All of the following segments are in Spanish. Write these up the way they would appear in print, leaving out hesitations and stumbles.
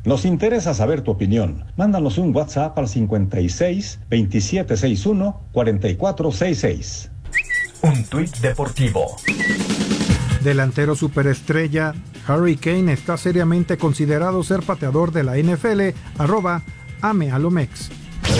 Nos interesa saber tu opinión. Mándanos un WhatsApp al 56 2761 4466. Un tuit deportivo. Delantero superestrella, Harry Kane está seriamente considerado ser pateador de la NFL, @amealomex.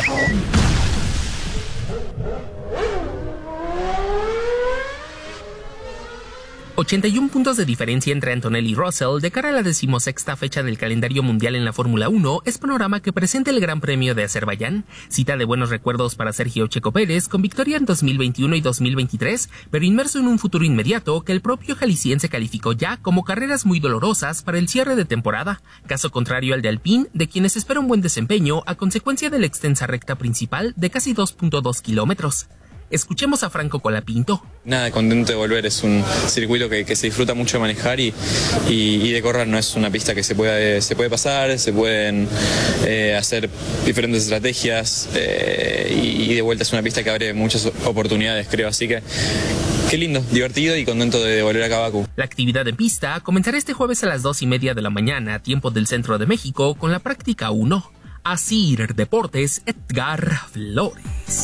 81 puntos de diferencia entre Antonelli y Russell de cara a la 16ª fecha del calendario mundial en la Fórmula 1 es panorama que presenta el Gran Premio de Azerbaiyán, cita de buenos recuerdos para Sergio Checo Pérez con victoria en 2021 y 2023, pero inmerso en un futuro inmediato que el propio jalisciense calificó ya como carreras muy dolorosas para el cierre de temporada, caso contrario al de Alpine, de quienes espera un buen desempeño a consecuencia de la extensa recta principal de casi 2.2 kilómetros. Escuchemos a Franco Colapinto. Nada, contento de volver, es un circuito que se disfruta mucho de manejar y de correr, no es una pista que se puede pasar, se pueden hacer diferentes estrategias y de vuelta es una pista que abre muchas oportunidades, creo, así que qué lindo, divertido y contento de volver acá a Bakú. La actividad en pista comenzará este jueves a las 2:30 de la mañana, tiempo del centro de México, con la práctica 1. Asir Deportes, Edgar Flores.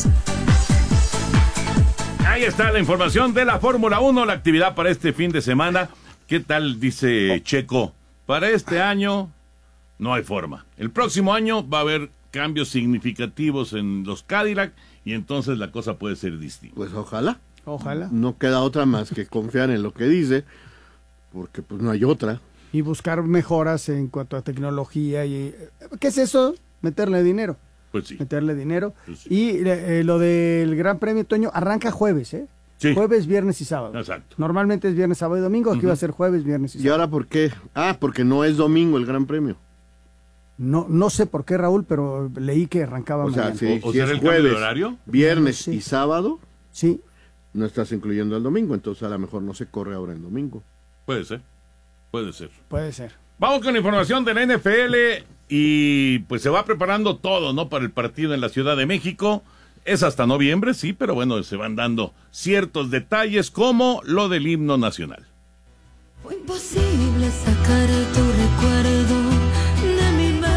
Ahí está la información de la Fórmula 1, la actividad para este fin de semana. ¿Qué tal, dice Checo? Para este año no hay forma. El próximo año va a haber cambios significativos en los Cadillac y entonces la cosa puede ser distinta. Pues ojalá. Ojalá. No queda otra más que confiar en lo que dice, porque pues no hay otra. Y buscar mejoras en cuanto a tecnología. Y ¿qué es eso? Meterle dinero. Pues sí. Meterle dinero. Pues sí. Y lo del Gran Premio, Toño, arranca jueves, ¿eh? Sí. Jueves, viernes y sábado. Exacto. Normalmente es viernes, sábado y domingo. Aquí va a ser jueves, viernes y sábado. ¿Y ahora por qué? Porque no es domingo el Gran Premio. No sé por qué, Raúl, pero leí que arrancaba mañana. Si ¿O será es el cambio de jueves, horario? viernes No, sí. y sábado, Sí. no estás incluyendo el domingo, entonces a lo mejor no se corre ahora el domingo. Puede ser, puede ser. Puede ser. Vamos con la información de la NFL y pues se va preparando todo, ¿no? Para el partido en la Ciudad de México. Es hasta noviembre, sí, pero bueno, se van dando ciertos detalles como lo del himno nacional. Fue imposible sacar tu recuerdo de mi mente.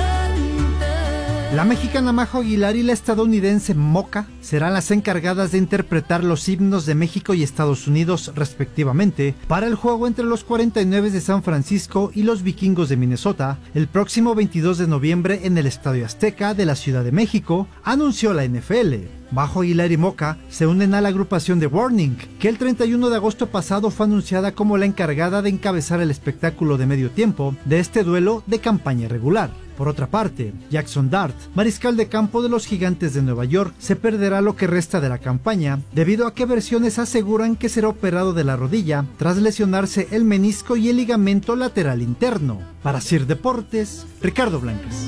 La mexicana Majo Aguilar y la estadounidense Moca serán las encargadas de interpretar los himnos de México y Estados Unidos respectivamente para el juego entre los 49 de San Francisco y los Vikingos de Minnesota el próximo 22 de noviembre en el Estadio Azteca de la Ciudad de México, anunció la NFL. Majo Aguilar y Moca se unen a la agrupación de Warning, que el 31 de agosto pasado fue anunciada como la encargada de encabezar el espectáculo de medio tiempo de este duelo de campaña regular. Por otra parte, Jackson Dart, mariscal de campo de los Gigantes de Nueva York, se perderá lo que resta de la campaña debido a que versiones aseguran que será operado de la rodilla tras lesionarse el menisco y el ligamento lateral interno. Para Sir Deportes, Ricardo Blancas.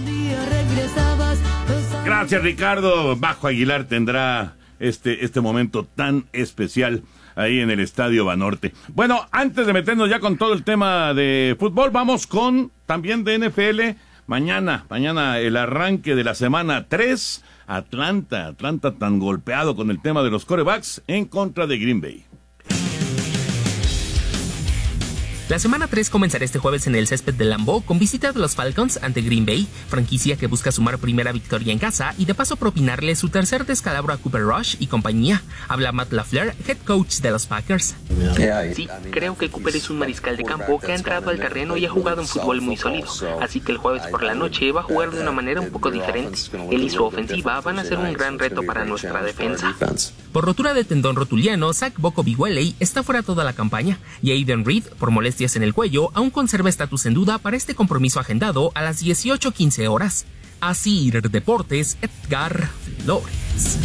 Gracias, Ricardo. Majo Aguilar tendrá este momento tan especial ahí en el Estadio Banorte. Bueno, antes de meternos ya con todo el tema de fútbol, vamos con también de NFL. Mañana el arranque de la semana 3, Atlanta tan golpeado con el tema de los quarterbacks en contra de Green Bay. La semana 3 comenzará este jueves en el césped de Lambeau con visita de los Falcons ante Green Bay, franquicia que busca sumar primera victoria en casa y de paso propinarle su tercer descalabro a Cooper Rush y compañía. Habla Matt LaFleur, head coach de los Packers. Sí, creo que Cooper es un mariscal de campo que ha entrado al terreno y ha jugado un fútbol muy sólido, así que el jueves por la noche va a jugar de una manera un poco diferente. Él y su ofensiva van a ser un gran reto para nuestra defensa. Por rotura de tendón rotuliano, Zach Boko-Biweley está fuera toda la campaña y Aiden Reed, por molestias en el cuello, aún conserva estatus en duda para este compromiso agendado a las 18:15 horas. Asir Deportes, Edgar Flores.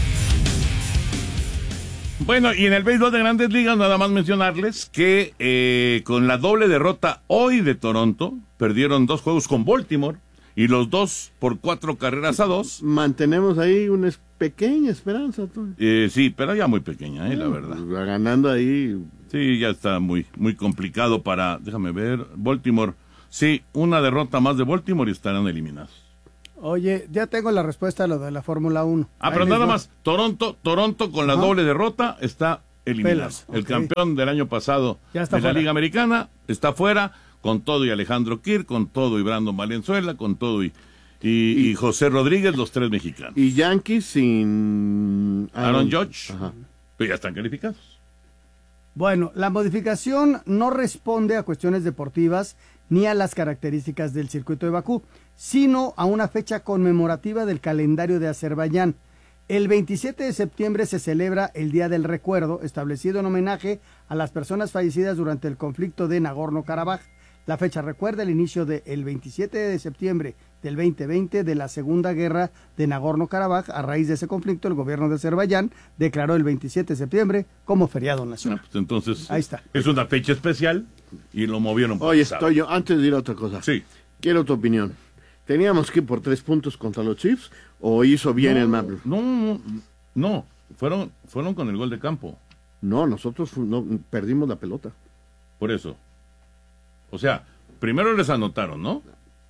Bueno, y en el béisbol de Grandes Ligas nada más mencionarles que con la doble derrota hoy de Toronto, perdieron 2 juegos con Baltimore y los 2 por 4 carreras a 2. Mantenemos ahí una pequeña esperanza. Sí, pero ya muy pequeña, la verdad. Pues, ganando ahí. Sí, ya está muy déjame ver, Baltimore. Sí, una derrota más de Baltimore y estarán eliminados. Oye, ya tengo la respuesta a lo de la Fórmula 1. Pero nada más, Toronto con la doble derrota está eliminado. Pelas, el okay. campeón del año pasado de ya está la fuera. Liga Americana está fuera con todo y Alejandro Kirk, con todo y Brandon Valenzuela, con todo y José Rodríguez, los 3 mexicanos. Y Yankees sin Aaron Judge, Ajá. pero ya están calificados. Bueno, la modificación no responde a cuestiones deportivas ni a las características del circuito de Bakú, sino a una fecha conmemorativa del calendario de Azerbaiyán. El 27 de septiembre se celebra el Día del Recuerdo, establecido en homenaje a las personas fallecidas durante el conflicto de Nagorno-Karabaj. La fecha recuerda el inicio del 27 de septiembre del 2020 de la Segunda Guerra de Nagorno-Karabaj. A raíz de ese conflicto, el gobierno de Azerbaiyán declaró el 27 de septiembre como feriado nacional. Pues entonces, ahí está. Es una fecha especial y lo movieron. Oye, Toño, antes de ir a otra cosa. Sí. Quiero tu opinión. ¿Teníamos que ir por 3 puntos contra los Chiefs o hizo bien el Maple? No, fueron con el gol de campo. No, nosotros perdimos la pelota. Por eso. O sea, primero les anotaron, ¿no?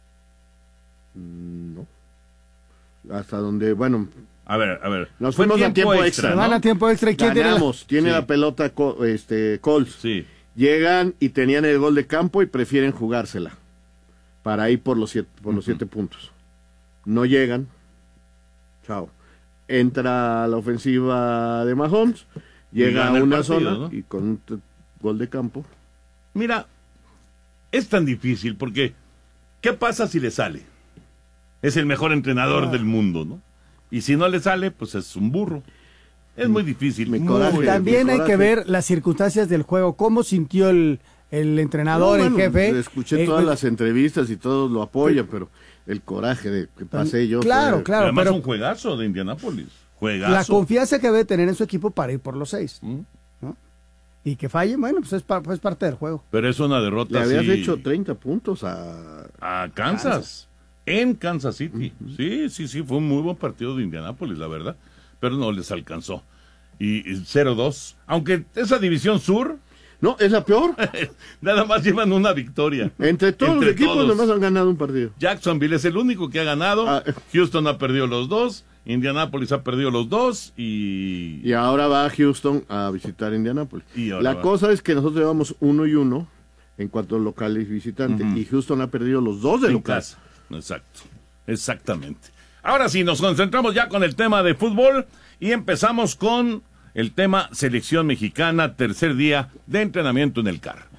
No. Hasta donde, bueno... A ver. Nos fuimos a tiempo extra, ¿no? Van a tiempo extra. ¿Y quién tiene la pelota Colts. Sí. Llegan y tenían el gol de campo y prefieren jugársela para ir por los 7 puntos. No llegan. Chao. Entra la ofensiva de Mahomes, llega a una zona, ¿no? Y con un gol de campo. Mira, es tan difícil porque ¿qué pasa si le sale? Es el mejor entrenador del mundo, ¿no? Y si no le sale, pues es un burro. Es muy difícil. También hay que ver las circunstancias del juego, cómo sintió el entrenador, el jefe. Escuché todas las entrevistas y todos lo apoyan, pero el coraje de que pasé yo. Claro. Además pero un juegazo de Indianápolis. Juegazo. La confianza que debe tener en su equipo para ir por los 6. ¿No? Y que falle, bueno, pues es parte del juego. Pero es una derrota. Le habías hecho 30 puntos a Kansas. En Kansas City. Sí, fue un muy buen partido de Indianápolis, la verdad. Pero no les alcanzó. Y 0-2. Aunque esa división sur... No, es la peor. Nada más llevan una victoria. Entre todos los equipos nomás han ganado un partido. Jacksonville es el único que ha ganado. Houston ha perdido los 2. Indianápolis ha perdido los 2. Y ahora va a Houston a visitar Indianápolis. La cosa es que nosotros llevamos 1-1 en cuanto a local y visitante. Y Houston ha perdido los 2 de local. Casa. Exacto. Exactamente. Ahora sí, nos concentramos ya con el tema de fútbol y empezamos con el tema selección mexicana, tercer día de entrenamiento en el CAR.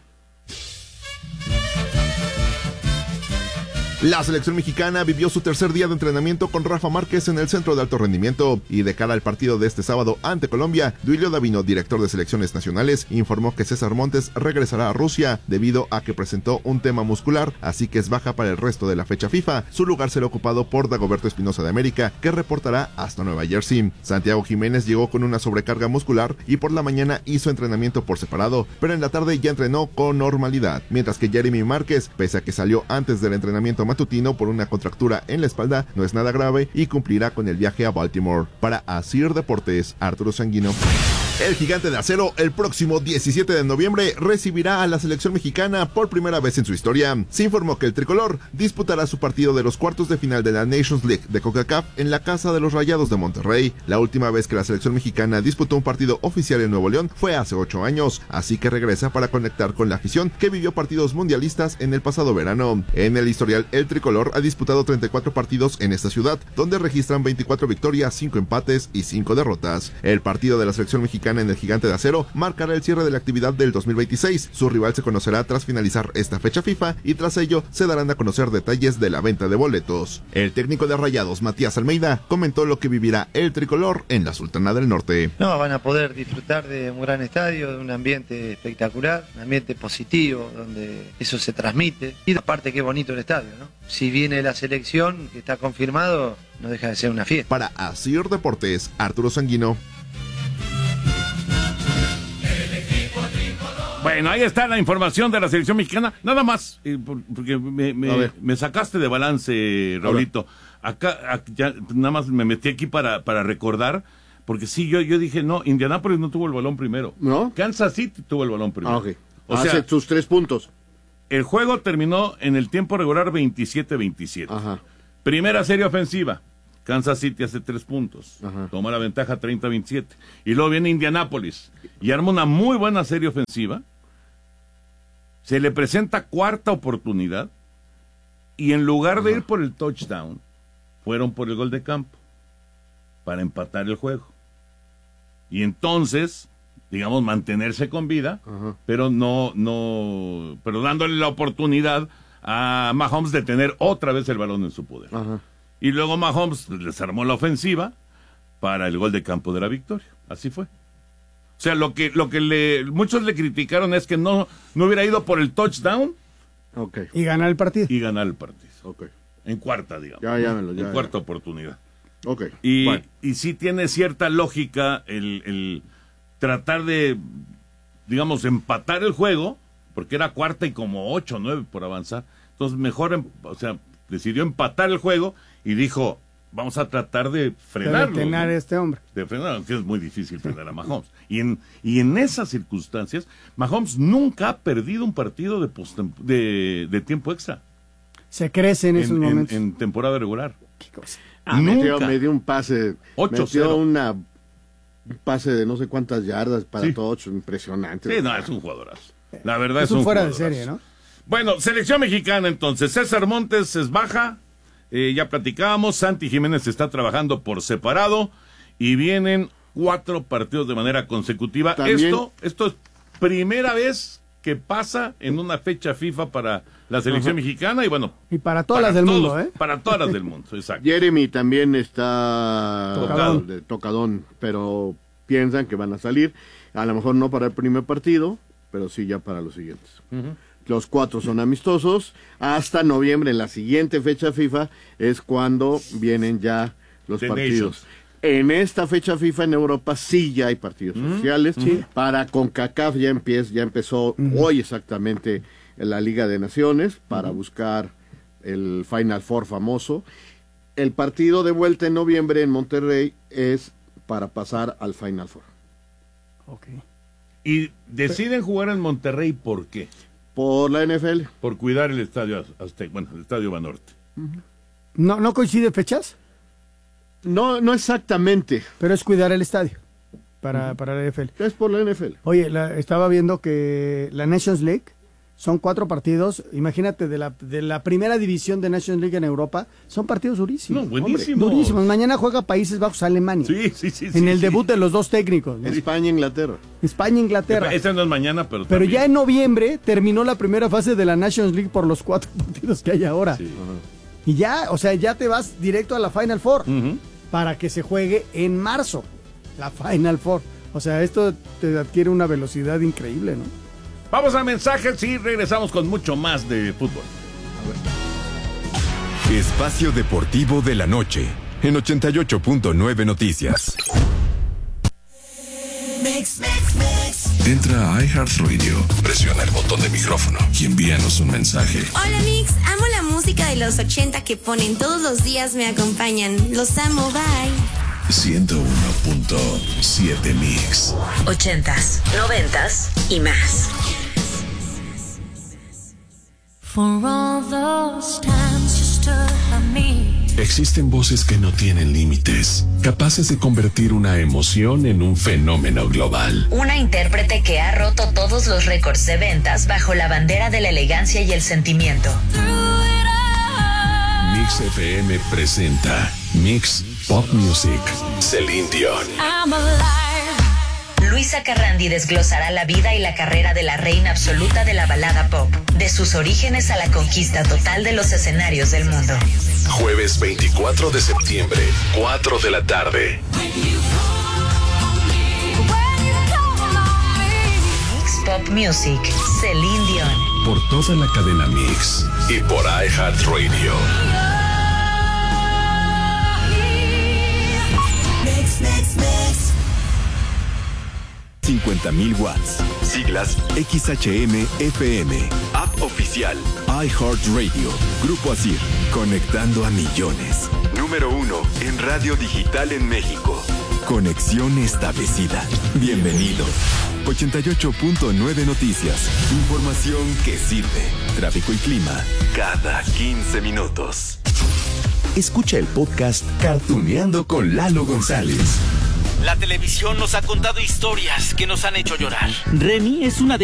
La selección mexicana vivió su tercer día de entrenamiento con Rafa Márquez en el Centro de Alto Rendimiento y de cara al partido de este sábado ante Colombia, Duilio Davino, director de selecciones nacionales, informó que César Montes regresará a Rusia debido a que presentó un tema muscular, así que es baja para el resto de la fecha FIFA. Su lugar será ocupado por Dagoberto Espinosa de América, que reportará hasta Nueva Jersey. Santiago Jiménez llegó con una sobrecarga muscular y por la mañana hizo entrenamiento por separado, pero en la tarde ya entrenó con normalidad, mientras que Jeremy Márquez, pese a que salió antes del entrenamiento matutino por una contractura en la espalda, no es nada grave y cumplirá con el viaje a Baltimore. Para Asir Deportes, Arturo Sanguino. El Gigante de Acero el próximo 17 de noviembre recibirá a la selección mexicana por primera vez en su historia. Se informó que el tricolor disputará su partido de los cuartos de final de la Nations League de CONCACAF en la casa de los Rayados de Monterrey. La última vez que la selección mexicana disputó un partido oficial en Nuevo León fue hace 8 años, así que regresa para conectar con la afición que vivió partidos mundialistas en el pasado verano. En el historial, el tricolor ha disputado 34 partidos en esta ciudad, donde registran 24 victorias, 5 empates y 5 derrotas. El partido de la selección mexicana en el Gigante de Acero marcará el cierre de la actividad del 2026. Su rival se conocerá tras finalizar esta fecha FIFA y tras ello se darán a conocer detalles de la venta de boletos. El técnico de Rayados, Matías Almeida, comentó lo que vivirá el tricolor en la Sultana del Norte. Van a poder disfrutar de un gran estadio, de un ambiente espectacular, un ambiente positivo donde eso se transmite y aparte qué bonito el estadio, ¿no? Si viene la selección que está confirmado, no deja de ser una fiesta. Para Asir Deportes, Arturo Sanguino. Bueno, ahí está la información de la selección mexicana. Nada más, porque me sacaste de balance, Raulito. Acá ya, nada más me metí aquí para recordar, porque sí, yo dije, no, Indianápolis no tuvo el balón primero. ¿No? Kansas City tuvo el balón primero. Okay. O sea, sus 3 puntos. El juego terminó en el tiempo regular 27-27. Ajá. Primera serie ofensiva. Kansas City hace 3 puntos. Ajá. Toma la ventaja 30-27. Y luego viene Indianápolis y arma una muy buena serie ofensiva. Se le presenta cuarta oportunidad y en lugar de ir por el touchdown, fueron por el gol de campo para empatar el juego. Y entonces, digamos, mantenerse con vida, pero pero dándole la oportunidad a Mahomes de tener otra vez el balón en su poder. Y luego Mahomes les armó la ofensiva para el gol de campo de la victoria. Así fue. O sea, lo que muchos le criticaron es que no hubiera ido por el touchdown. Y ganar el partido. En cuarta, digamos. Ya, cuarta oportunidad. Y sí tiene cierta lógica el tratar de, digamos, empatar el juego, porque era cuarta y como 8 o 9 por avanzar. Entonces mejor, decidió empatar el juego y dijo, vamos a tratar de frenarlo. De detener a este hombre. De frenar, aunque es muy difícil frenar a Mahomes. Y en esas circunstancias, Mahomes nunca ha perdido un partido de tiempo extra. Se crece en esos momentos. En temporada regular. ¿Qué cosa? Me dio un pase. 8-0. Un pase de no sé cuántas yardas para todos. Impresionante. Sí, no, es un jugadorazo. La verdad es un fuera jugadorazo. de serie, ¿no? Bueno, selección mexicana entonces. César Montes es baja. Ya platicábamos. Santi Jiménez está trabajando por separado. Y vienen 4 partidos de manera consecutiva. Esto es primera vez que pasa en una fecha FIFA para la selección mexicana y bueno. Y para todas las del mundo, ¿eh? Para todas las del mundo, exacto. Jeremy también está tocadón, pero piensan que van a salir. A lo mejor no para el primer partido, pero sí ya para los siguientes. Los 4 son amistosos. Hasta noviembre, en la siguiente fecha FIFA, es cuando vienen ya los partidos. Nations. En esta fecha FIFA en Europa sí ya hay partidos oficiales. Para CONCACAF ya empezó hoy exactamente la Liga de Naciones para buscar el Final Four famoso. El partido de vuelta en noviembre en Monterrey es para pasar al Final Four. Y deciden jugar en Monterrey, ¿por qué? Por la NFL. Por cuidar el estadio Azteca, el estadio Banorte. ¿No coinciden fechas? No exactamente. Pero es cuidar el estadio para la NFL. Es por la NFL. Oye, estaba viendo que la Nations League son 4 partidos. Imagínate, de la primera división de Nations League en Europa, son partidos durísimos. No, buenísimos. Durísimos. Mañana juega Países Bajos Alemania. Sí. En el debut de los 2 técnicos, ¿no? España-Inglaterra. Ese no es mañana, pero también. Ya en noviembre terminó la primera fase de la Nations League por los 4 partidos que hay ahora. Y ya, ya te vas directo a la Final Four para que se juegue en marzo, la Final Four. O sea, esto te adquiere una velocidad increíble, ¿no? Vamos a mensajes y regresamos con mucho más de fútbol. Espacio Deportivo de la Noche, en 88.9 Noticias. Entra a iHeartRadio, presiona el botón de micrófono y envíanos un mensaje. Hola Mix, amo la música de los 80 que ponen todos los días, me acompañan. Los amo, bye. 101.7 Mix. 80s, 90s y más. For all those times you stood by me. Existen voces que no tienen límites, capaces de convertir una emoción en un fenómeno global. Una intérprete que ha roto todos los récords de ventas bajo la bandera de la elegancia y el sentimiento. Mix FM presenta Mix Pop Music, Celine Dion. Luisa Carrandi desglosará la vida y la carrera de la reina absoluta de la balada pop, de sus orígenes a la conquista total de los escenarios del mundo. Jueves 24 de septiembre, 4 de la tarde. Mix Pop Music, Celine Dion. Por toda la cadena Mix y por iHeartRadio. Mix, mix, mix. 50.000 watts. Siglas XHM-FM. App oficial iHeartRadio. Grupo ASIR. Conectando a millones. Número 1 en radio digital en México. Conexión establecida. Bienvenido. 88.9 Noticias. Información que sirve. Tráfico y clima cada 15 minutos. Escucha el podcast Cartuneando con Lalo González. La televisión nos ha contado historias que nos han hecho llorar. Remy es una de